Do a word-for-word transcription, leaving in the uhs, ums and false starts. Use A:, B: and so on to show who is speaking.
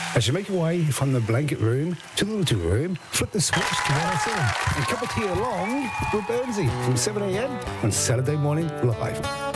A: As you make your way from the blanket room to the little room, flip the switch to one S M and cup of tea along with Burnsy from seven a.m. on Saturday Morning Live.